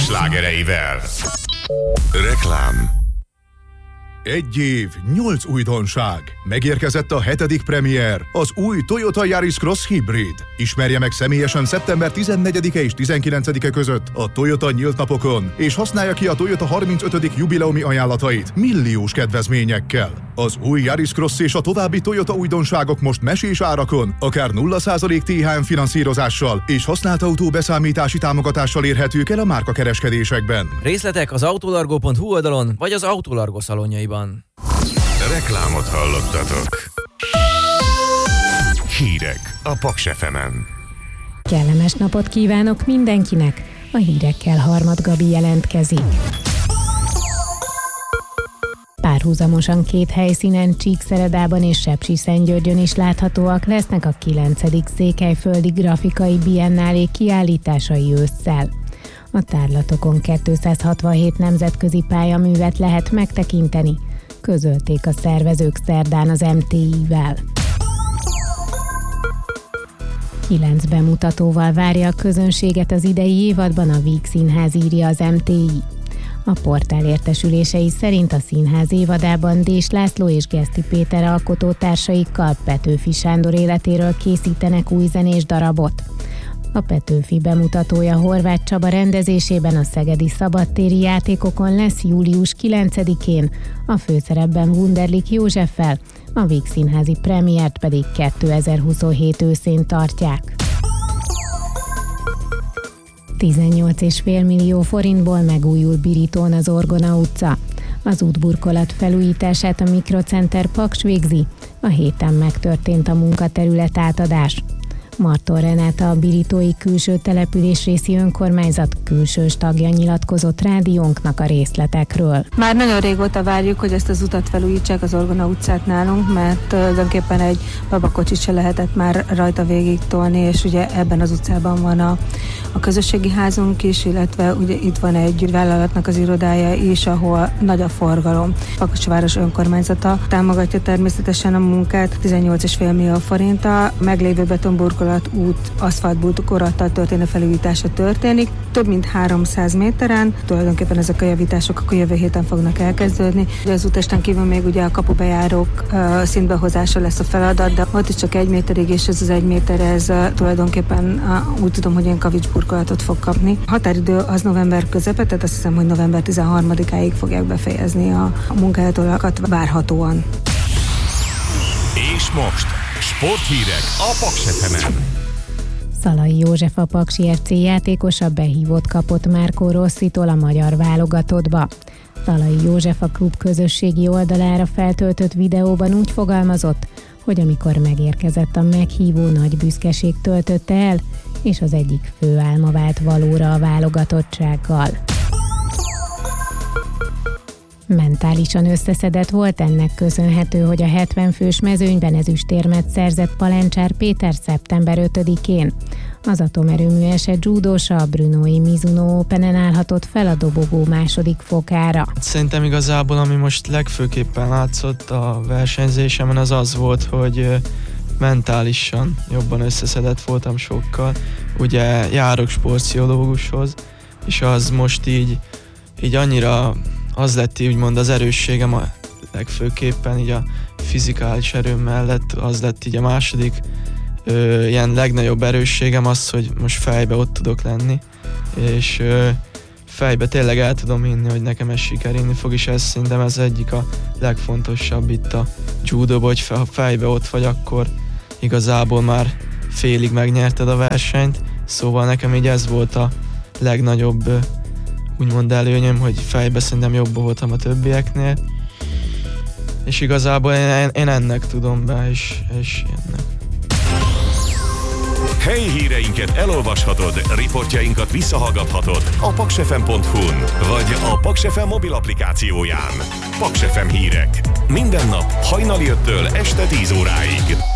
slágereivel. Reklám. 1 év, 8 újdonság. Megérkezett a 7. premier, az új Toyota Yaris Cross Hybrid. Ismerje meg személyesen szeptember 14-e és 19-e között a Toyota nyílt napokon, és használja ki a Toyota 35. jubileumi ajánlatait milliós kedvezményekkel. Az új Yaris Cross és a további Toyota újdonságok most mesés árakon, akár 0% THM finanszírozással és használt autó beszámítási támogatással érhetők el a márkakereskedésekben. Részletek az autolargo.hu oldalon, vagy az Autolargo szalonjaiban. Reklámot hallottatok. Hírek a Paks FM-en. Kellemes napot kívánok mindenkinek! A hírekkel Harmad Gabi jelentkezik. Párhuzamosan 2 helyszínen, Csíkszeredában és Sepsiszentgyörgyön is láthatóak lesznek a 9. Székelyföldi Grafikai Biennálé kiállításai ősszel. A tárlatokon 267 nemzetközi pályaművet lehet megtekinteni, közölték a szervezők szerdán az MTI-vel. 9 bemutatóval várja a közönséget az idei évadban a Víg Színház, írja az MTI. A portál értesülései szerint a színház évadában Dés László és Geszti Péter alkotótársaikkal Petőfi Sándor életéről készítenek új zenés darabot. A Petőfi bemutatója Horváth Csaba rendezésében a szegedi szabadtéri játékokon lesz július 9-én, a főszerepben Wunderlich Józseffel, a Víg Színházi premiért pedig 2027 őszén tartják. 18,5 millió forintból megújul Birítón az Orgona utca. Az útburkolat felújítását a Mikrocenter Paks végzi, a héten megtörtént a munkaterület átadás. Marton Renáta, a birítói külső településrészi önkormányzat külsős tagja nyilatkozott rádiónknak a részletekről. Már nagyon régóta várjuk, hogy ezt az utat felújítsák, az Orgona utcát nálunk, mert tulajdonképpen egy babakocsit se lehetett már rajta végig tolni, és ugye ebben az utcában van a közösségi házunk is, illetve ugye itt van egy vállalatnak az irodája is, ahol nagy a forgalom. Pakosváros önkormányzata támogatja természetesen a munkát 18,5 millió forinttal, meglévő betonburkolat út aszfaltburkolattal történő felújítása történik. Több mint 300 méteren, tulajdonképpen ezek a javítások akkor jövő héten fognak elkezdődni. Az útesten kívül még ugye a kapubejárók szintbehozása lesz a feladat, de ott is csak 1 méterig, és ez az 1 méter, ez tulajdonképpen úgy tudom, hogy ilyen kavicsburkolatot fog kapni. A határidő az november közepe, tehát azt hiszem, hogy november 13-áig fogják befejezni a munkálatot várhatóan. És most sporthírek a Paks FM-en. Szalai József, a Paksi FC játékosa behívót kapott Márkó Rosszitól a magyar válogatottba. Szalai József a klub közösségi oldalára feltöltött videóban úgy fogalmazott, hogy amikor megérkezett a meghívó, nagy büszkeség töltötte el, és az egyik fő álma vált valóra a válogatottsággal. Mentálisan összeszedett volt, ennek köszönhető, hogy a 70 fős mezőnyben ezüstérmet szerzett Palencsár Péter szeptember 5-én. Az atomerőmű eset judósa a Brunói Mizuno Openen állhatott fel a dobogó második fokára. Szerintem igazából, ami most legfőképpen látszott a versenyzésemen, az volt, hogy mentálisan jobban összeszedett voltam sokkal. Ugye járok sportpszichológushoz, és az most így annyira az lett úgymond az erősségem a legfőképpen, így a fizikális erőm mellett az lett így a második ilyen legnagyobb erősségem az, hogy most fejbe ott tudok lenni, és fejbe tényleg el tudom hinni, hogy nekem ez sikerülni fog, és ez szerintem ez egyik a legfontosabb itt a judóban, hogy ha fejbe ott vagy, akkor igazából már félig megnyerted a versenyt, szóval nekem így ez volt a legnagyobb úgymond előnyöm, hogy fejbe szerintem jobb voltam a többieknél, és igazából én ennek tudom be, és ennek. Helyi híreinket elolvashatod, riportjainkat visszahallgathatod a paksfm.hu-n, vagy a Paks FM mobil applikációján. Paks FM hírek. Minden nap hajnali 5-től este 10 óráig.